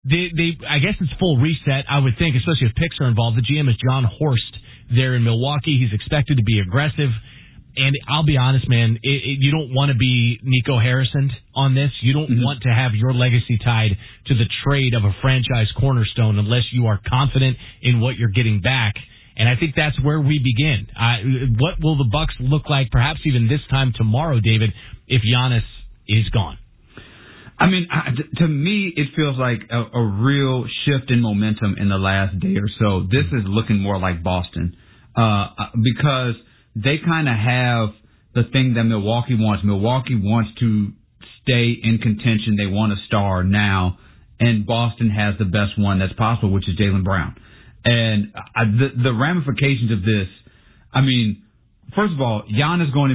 I guess it's full reset, I would think, especially if picks are involved. The GM is John Horst there in Milwaukee. He's expected to be aggressive. And I'll be honest, man, you don't want to be Nico Harrison on this. You don't want to have your legacy tied to the trade of a franchise cornerstone unless you are confident in what you're getting back. And I think that's where we begin. What will the Bucks look like, perhaps even this time tomorrow, David, if Giannis is gone? I mean, to me, it feels like a real shift in momentum in the last day or so. This is looking more like Boston because they kind of have the thing that Milwaukee wants. Milwaukee wants to stay in contention. They want a star now, and Boston has the best one that's possible, which is Jaylen Brown. And the ramifications of this, I mean, first of all, Giannis going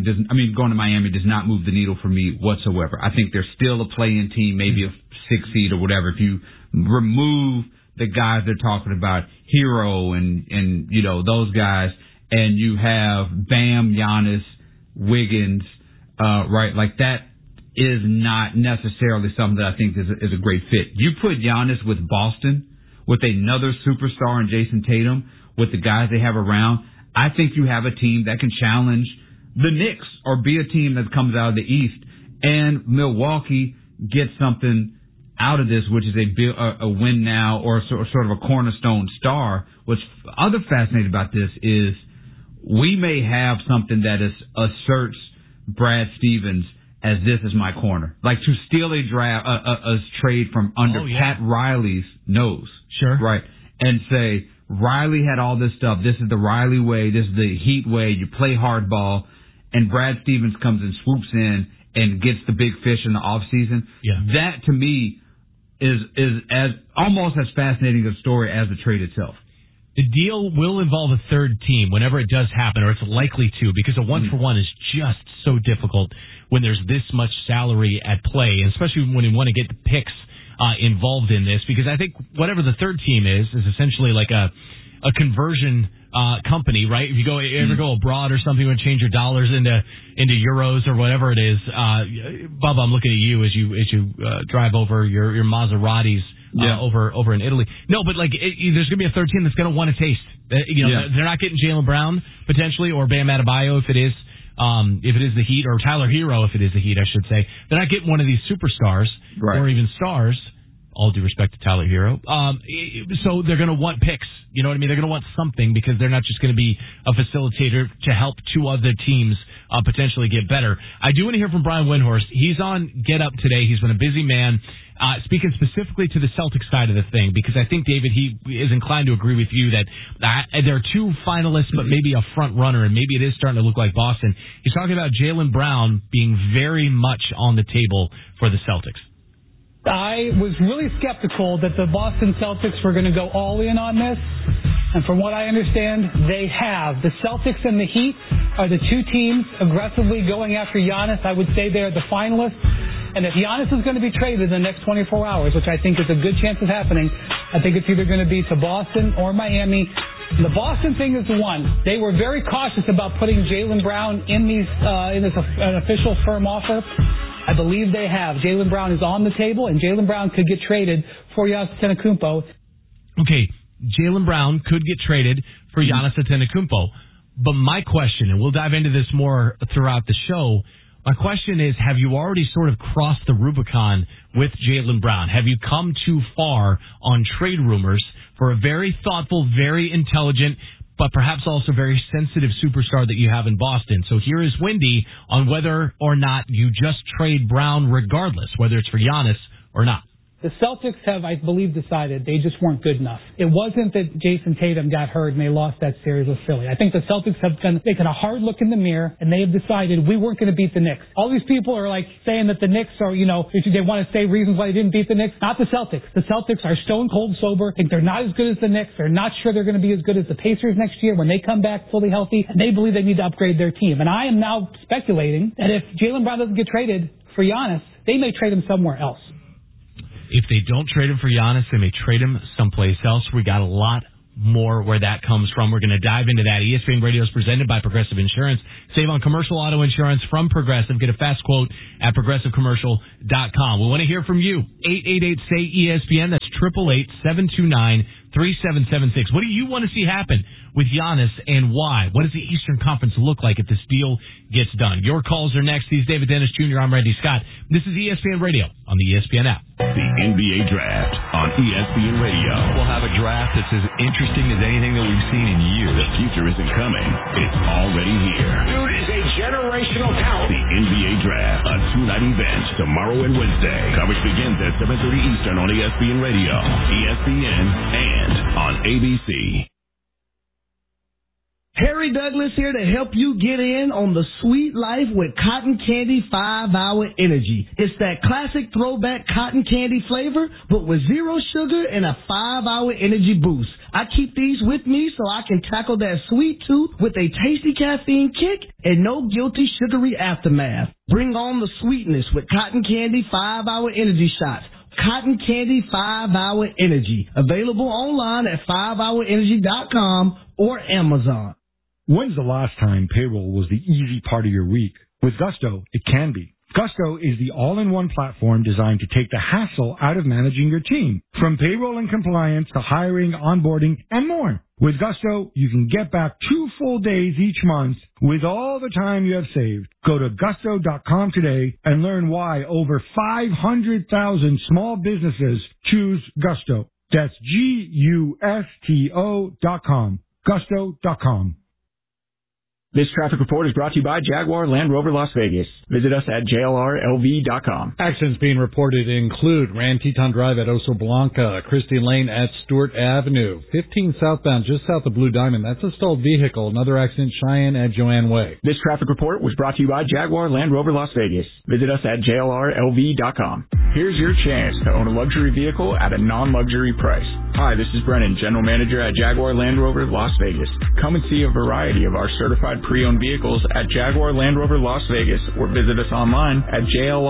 to Miami does not move the needle for me whatsoever. I think they're still a play-in team, maybe a 6 seed or whatever. If you remove the guys they're talking about, Hero and you know those guys, and you have Bam, Giannis, Wiggins, right? Like that is not necessarily something that I think is a great fit. You put Giannis with Boston, with another superstar in Jason Tatum, with the guys they have around, I think you have a team that can challenge the Knicks or be a team that comes out of the East. And Milwaukee gets something out of this, which is a win now or sort of a cornerstone star. What's other fascinating about this is we may have something that asserts Brad Stevens as this is my corner. Like to steal a trade from under Pat Riley's nose. Sure. Right. And say, Riley had all this stuff. This is the Riley way. This is the Heat way. You play hardball. And Brad Stevens comes and swoops in and gets the big fish in the offseason. Yeah. That, to me, is as almost as fascinating a story as the trade itself. The deal will involve a third team whenever it does happen, or it's likely to, because a one-for-one is just so difficult when there's this much salary at play, and especially when you want to get the picks involved in this, because I think whatever the third team is essentially like a conversion company, right? If you ever go abroad or something and change your dollars into euros or whatever it is, Bubba, I'm looking at you as you drive over your Maseratis over in Italy. No, but like there's going to be a third team that's going to want a taste. They're not getting Jaylen Brown potentially or Bam Adebayo if it is the Heat, or Tyler Hero if it is the Heat, I should say. They're not getting one of these superstars or even stars. All due respect to Tyler Hero. So they're going to want picks. You know what I mean? They're going to want something because they're not just going to be a facilitator to help two other teams potentially get better. I do want to hear from Brian Windhorst. He's on Get Up today. He's been a busy man. Speaking specifically to the Celtics side of the thing, because I think, David, he is inclined to agree with you that there are two finalists, but maybe a front runner, and maybe it is starting to look like Boston. He's talking about Jaylen Brown being very much on the table for the Celtics. I was really skeptical that the Boston Celtics were going to go all in on this. And from what I understand, they have. The Celtics and the Heat are the two teams aggressively going after Giannis. I would say they're the finalists. And if Giannis is going to be traded in the next 24 hours, which I think is a good chance of happening, I think it's either going to be to Boston or Miami. And the Boston thing is the one. They were very cautious about putting Jaylen Brown in an official firm offer. I believe they have. Jaylen Brown is on the table, and Jaylen Brown could get traded for Giannis Antetokounmpo. Okay, Jaylen Brown could get traded for Giannis Antetokounmpo. But my question, and we'll dive into this more throughout the show, my question is, have you already sort of crossed the Rubicon with Jaylen Brown? Have you come too far on trade rumors for a very thoughtful, very intelligent, but perhaps also very sensitive superstar that you have in Boston? So here is Wendy on whether or not you just trade Brown regardless, whether it's for Giannis or not. The Celtics have, I believe, decided they just weren't good enough. It wasn't that Jason Tatum got hurt and they lost that series with Philly. I think the Celtics have taken a hard look in the mirror and they have decided we weren't going to beat the Knicks. All these people are like saying that the Knicks are, they want to say reasons why they didn't beat the Knicks. Not the Celtics. The Celtics are stone cold sober, think they're not as good as the Knicks. They're not sure they're going to be as good as the Pacers next year when they come back fully healthy, and they believe they need to upgrade their team. And I am now speculating that if Jaylen Brown doesn't get traded for Giannis, they may trade him somewhere else. If they don't trade him for Giannis, they may trade him someplace else. We got a lot more where that comes from. We're going to dive into that. ESPN Radio is presented by Progressive Insurance. Save on commercial auto insurance from Progressive. Get a fast quote at progressivecommercial.com. We want to hear from you. 888-SAY-ESPN. That's 888-729-3776. What do you want to see happen with Giannis and why? What does the Eastern Conference look like if this deal gets done? Your calls are next. He's David Dennis Jr. I'm Randy Scott. This is ESPN Radio on the ESPN app. The NBA Draft on ESPN Radio. We'll have a draft that's as interesting as anything that we've seen in years. The future isn't coming. It's already here. Dude is a generational talent. The NBA Draft, a two-night event tomorrow and Wednesday. Coverage begins at 7:30 Eastern on ESPN Radio, ESPN, and on ABC. Harry Douglas here to help you get in on the sweet life with Cotton Candy 5-Hour Energy. It's that classic throwback cotton candy flavor, but with zero sugar and a 5-hour energy boost. I keep these with me so I can tackle that sweet tooth with a tasty caffeine kick and no guilty sugary aftermath. Bring on the sweetness with Cotton Candy 5-Hour Energy Shots. Cotton Candy 5-Hour Energy. Available online at 5hourenergy.com or Amazon. When's the last time payroll was the easy part of your week? With Gusto, it can be. Gusto is the all-in-one platform designed to take the hassle out of managing your team. From payroll and compliance to hiring, onboarding, and more. With Gusto, you can get back 2 full days each month with all the time you have saved. Go to gusto.com today and learn why over 500,000 small businesses choose Gusto. That's Gusto.com. Gusto.com. This traffic report is brought to you by Jaguar Land Rover Las Vegas. Visit us at jlrlv.com. Accidents being reported include Ran Teton Drive at Oso Blanca, Christie Lane at Stewart Avenue, 15 southbound just south of Blue Diamond. That's a stalled vehicle. Another accident, Cheyenne at Joanne Way. This traffic report was brought to you by Jaguar Land Rover Las Vegas. Visit us at jlrlv.com. Here's your chance to own a luxury vehicle at a non-luxury price. Hi, this is Brennan, General Manager at Jaguar Land Rover Las Vegas. Come and see a variety of our certified pre-owned vehicles at Jaguar Land Rover Las Vegas or visit us online at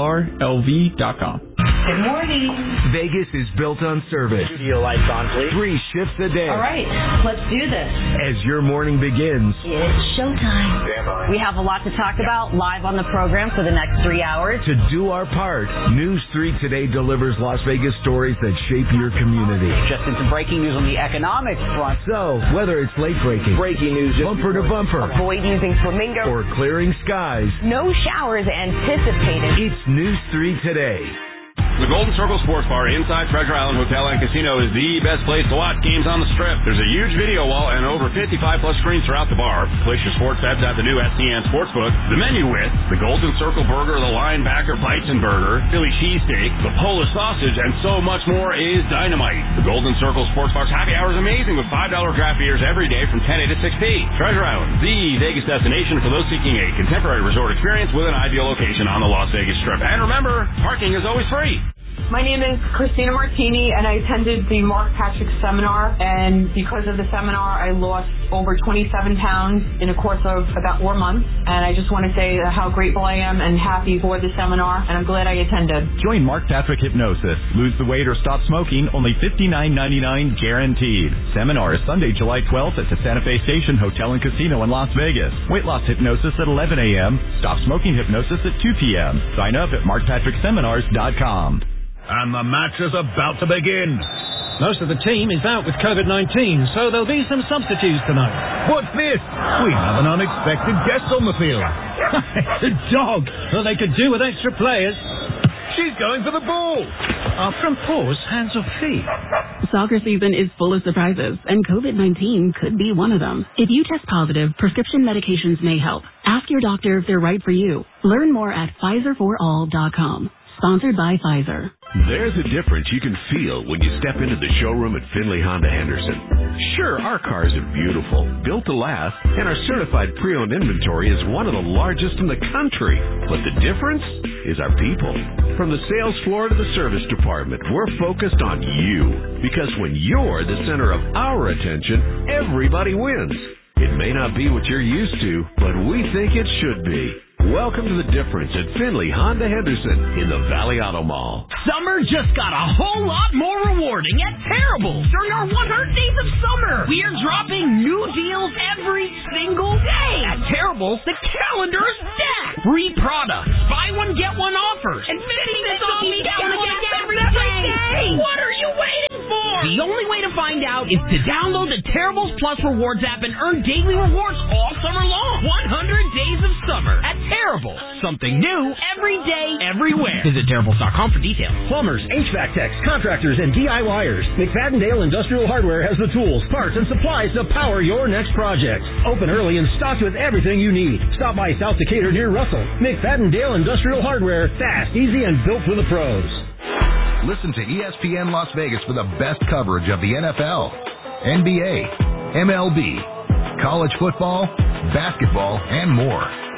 jlrlv.com. Good morning. Vegas is built on service. Studio lights on, please. 3 shifts a day. All right, let's do this. As your morning begins, It's showtime. Stand by. We have a lot to talk about live on the program for the next 3 hours. to do our part, News 3 Today delivers Las Vegas stories that shape your community. Just into breaking news on the economic front. So, whether it's late breaking, Breaking news. bumper to bumper, Avoid using flamingo. or clearing skies, No showers anticipated. it's News 3 Today. The Golden Circle Sports Bar inside Treasure Island Hotel and Casino is the best place to watch games on the Strip. There's a huge video wall and over 55-plus screens throughout the bar. Place your sports bets at the new SCN Sportsbook. The menu with the Golden Circle Burger, the Linebacker Bison Burger, Philly Cheesesteak, the Polish Sausage, and so much more is dynamite. The Golden Circle Sports Bar's happy hour is amazing with $5 draft beers every day from 10 a to 6p. Treasure Island, the Vegas destination for those seeking a contemporary resort experience with an ideal location on the Las Vegas Strip. And remember, parking is always free. My name is Christina Martini, and I attended the Mark Patrick seminar, and because of the seminar, I lost over 27 pounds in a course of about 4 months, and I just want to say how grateful I am and happy for the seminar, and I'm glad I attended. Join Mark Patrick Hypnosis. Lose the weight or stop smoking, only $59.99 guaranteed. Seminar is Sunday, July 12th at the Santa Fe Station Hotel and Casino in Las Vegas. Weight loss hypnosis at 11 a.m., stop smoking hypnosis at 2 p.m. Sign up at markpatrickseminars.com. And the match is about to begin. Most of the team is out with COVID-19, so there'll be some substitutes tonight. What's this? We have an unexpected guest on the field. It's a dog. Well, they could do with extra players. She's going for the ball. From paws, hands or feet. Soccer season is full of surprises, and COVID-19 could be one of them. If you test positive, prescription medications may help. Ask your doctor if they're right for you. Learn more at PfizerForAll.com. Sponsored by Pfizer. There's a difference you can feel when you step into the showroom at Finley Honda Henderson. Sure, our cars are beautiful, built to last, and our certified pre-owned inventory is one of the largest in the country. But the difference is our people. From the sales floor to the service department, we're focused on you. Because when you're the center of our attention, everybody wins. It may not be what you're used to, but we think it should be. Welcome to The Difference at Finley Honda Henderson in the Valley Auto Mall. Summer just got a whole lot more rewarding at Terrible. During our 100 Days of Summer, we are dropping new deals every single day. At Terrible, the calendar is stacked. Free products, buy one, get one offers, and 50 cents off each gallon of gas every day. What are you waiting for? The only way to find out is to download the Terribles Plus Rewards app and earn daily rewards all summer long. 100 Days of Summer at Terrible. Something new every day, everywhere. Visit Terribles.com for details. Plumbers, HVAC techs, contractors, and DIYers. McFadden-Dale Industrial Hardware has the tools, parts, and supplies to power your next project. Open early and stocked with everything you need. Stop by South Decatur near Russell. McFadden-Dale Industrial Hardware. Fast, easy, and built for the pros. Listen to ESPN Las Vegas for the best coverage of the NFL, NBA, MLB, college football, basketball, and more.